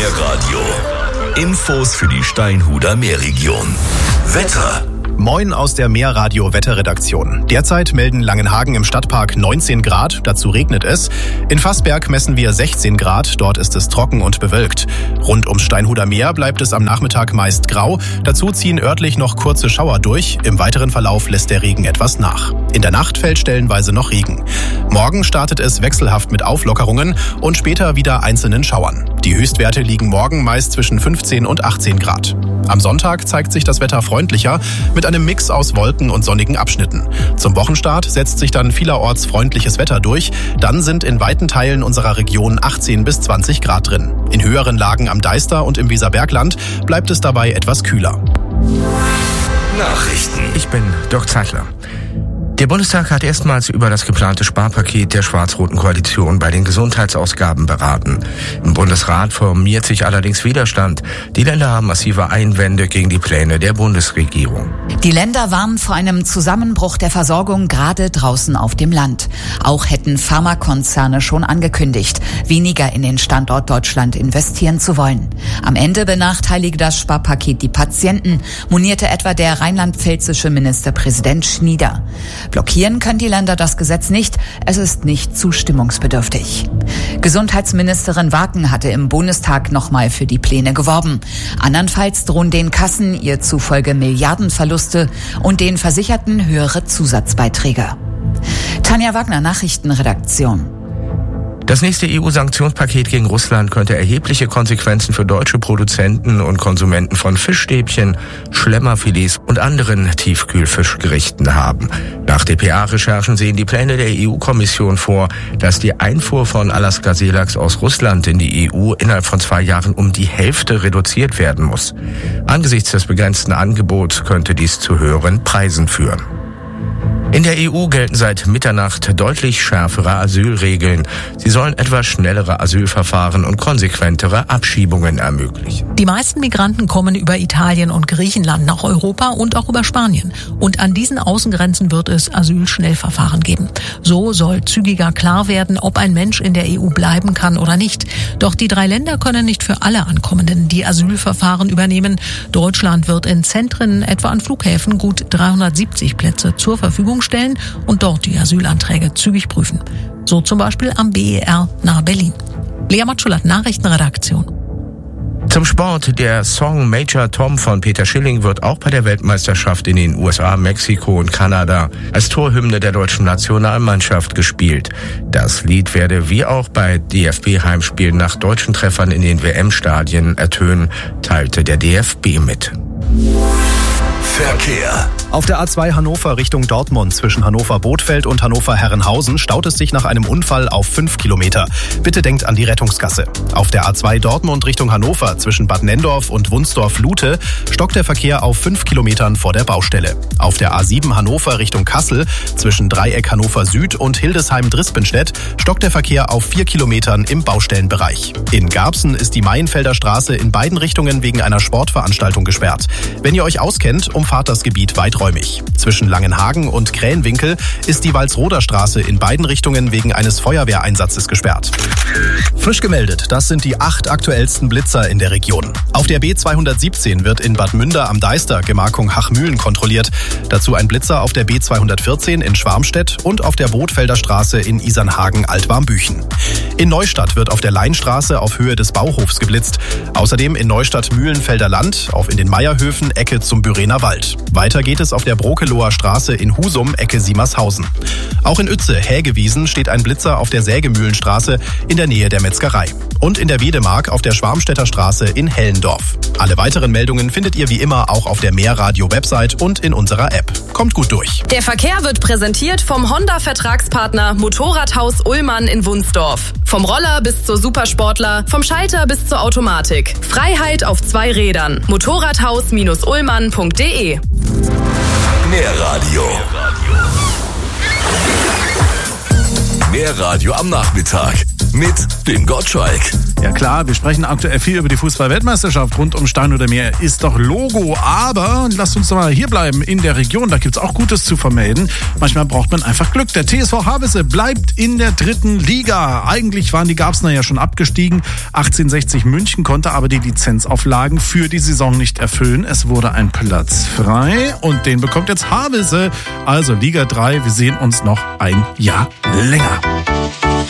Meerradio. Infos für die Steinhuder Meerregion. Wetter. Moin aus der Meerradio-Wetterredaktion. Derzeit melden Langenhagen im Stadtpark 19 Grad, dazu regnet es. In Fassberg messen wir 16 Grad, dort ist es trocken und bewölkt. Rund ums Steinhuder Meer bleibt es am Nachmittag meist grau, dazu ziehen örtlich noch kurze Schauer durch, im weiteren Verlauf lässt der Regen etwas nach. In der Nacht fällt stellenweise noch Regen. Morgen startet es wechselhaft mit Auflockerungen und später wieder einzelnen Schauern. Die Höchstwerte liegen morgen meist zwischen 15 und 18 Grad. Am Sonntag zeigt sich das Wetter freundlicher mit einem Mix aus Wolken und sonnigen Abschnitten. Zum Wochenstart setzt sich dann vielerorts freundliches Wetter durch. Dann sind in weiten Teilen unserer Region 18 bis 20 Grad drin. In höheren Lagen am Deister und im Weserbergland bleibt es dabei etwas kühler. Nachrichten. Ich bin Dirk Zeitler. Der Bundestag hat erstmals über das geplante Sparpaket der schwarz-roten Koalition bei den Gesundheitsausgaben beraten. Im Bundesrat formiert sich allerdings Widerstand. Die Länder haben massive Einwände gegen die Pläne der Bundesregierung. Die Länder warnen vor einem Zusammenbruch der Versorgung gerade draußen auf dem Land. Auch hätten Pharmakonzerne schon angekündigt, weniger in den Standort Deutschland investieren zu wollen. Am Ende benachteilige das Sparpaket die Patienten, monierte etwa der rheinland-pfälzische Ministerpräsident Schnieder. Blockieren können die Länder das Gesetz nicht. Es ist nicht zustimmungsbedürftig. Gesundheitsministerin Waken hatte im Bundestag nochmal für die Pläne geworben. Andernfalls drohen den Kassen ihr zufolge Milliardenverluste und den Versicherten höhere Zusatzbeiträge. Tanja Wagner, Nachrichtenredaktion. Das nächste EU-Sanktionspaket gegen Russland könnte erhebliche Konsequenzen für deutsche Produzenten und Konsumenten von Fischstäbchen, Schlemmerfilets und anderen Tiefkühlfischgerichten haben. Nach dpa-Recherchen sehen die Pläne der EU-Kommission vor, dass die Einfuhr von Alaska-Seelachs aus Russland in die EU innerhalb von 2 Jahren um die Hälfte reduziert werden muss. Angesichts des begrenzten Angebots könnte dies zu höheren Preisen führen. In der EU gelten seit Mitternacht deutlich schärfere Asylregeln. Sie sollen etwas schnellere Asylverfahren und konsequentere Abschiebungen ermöglichen. Die meisten Migranten kommen über Italien und Griechenland nach Europa und auch über Spanien. Und an diesen Außengrenzen wird es Asylschnellverfahren geben. So soll zügiger klar werden, ob ein Mensch in der EU bleiben kann oder nicht. Doch die 3 Länder können nicht für alle Ankommenden die Asylverfahren übernehmen. Deutschland wird in Zentren, etwa an Flughäfen, gut 370 Plätze zur Verfügung stellen und dort die Asylanträge zügig prüfen. So zum Beispiel am BER nahe Berlin. Lea Matschulat, Nachrichtenredaktion. Zum Sport. Der Song Major Tom von Peter Schilling wird auch bei der Weltmeisterschaft in den USA, Mexiko und Kanada als Torhymne der deutschen Nationalmannschaft gespielt. Das Lied werde wie auch bei DFB-Heimspielen nach deutschen Treffern in den WM-Stadien ertönen, teilte der DFB mit. Verkehr. Auf der A2 Hannover Richtung Dortmund zwischen Hannover-Bothfeld und Hannover-Herrenhausen staut es sich nach einem Unfall auf 5 Kilometer. Bitte denkt an die Rettungsgasse. Auf der A2 Dortmund Richtung Hannover zwischen Bad Nenndorf und Wunsdorf-Lute stockt der Verkehr auf 5 Kilometern vor der Baustelle. Auf der A7 Hannover Richtung Kassel zwischen Dreieck Hannover Süd und Hildesheim-Drispenstedt stockt der Verkehr auf 4 Kilometern im Baustellenbereich. In Garbsen ist die Maienfelder Straße in beiden Richtungen wegen einer Sportveranstaltung gesperrt. Wenn ihr euch auskennt, umfahrt das Gebiet weiträumig. Zwischen Langenhagen und Krähenwinkel ist die Walsroder Straße in beiden Richtungen wegen eines Feuerwehreinsatzes gesperrt. Frisch gemeldet, das sind die 8 aktuellsten Blitzer in der Region. Auf der B217 wird in Bad Münder am Deister Gemarkung Hachmühlen kontrolliert. Dazu ein Blitzer auf der B214 in Schwarmstedt und auf der Bothfelder Straße in Isernhagen-Altwarmbüchen. In Neustadt wird auf der Leinstraße auf Höhe des Bauhofs geblitzt. Außerdem in Neustadt-Mühlenfelder Land auf in den Meierhöfen Ecke zum Bürener Wald. Weiter geht es auf der Brokeloher Straße in Husum, Ecke Siemershausen. Auch in Uetze, Hägewiesen, steht ein Blitzer auf der Sägemühlenstraße in der Nähe der Metzgerei. Und in der Wedemark auf der Schwarmstädter Straße in Hellendorf. Alle weiteren Meldungen findet ihr wie immer auch auf der Meerradio-Website und in unserer App. Kommt gut durch. Der Verkehr wird präsentiert vom Honda-Vertragspartner Motorradhaus Ullmann in Wunsdorf. Vom Roller bis zur Supersportler, vom Schalter bis zur Automatik. Freiheit auf 2 Rädern. Motorradhaus-ullmann.de. Meerradio. Meerradio am Nachmittag. mit dem Gottschalk. Ja klar, wir sprechen aktuell viel über die Fußball-Weltmeisterschaft rund um Steinhuder Meer. Ist doch Logo, aber lasst uns doch mal hier bleiben in der Region. Da gibt's auch Gutes zu vermelden. Manchmal braucht man einfach Glück. Der TSV Havelse bleibt in der 3. Liga. Eigentlich waren die Garbsner ja schon abgestiegen. 1860 München konnte aber die Lizenzauflagen für die Saison nicht erfüllen. Es wurde ein Platz frei und den bekommt jetzt Havelse. Also Liga 3, wir sehen uns noch ein Jahr länger.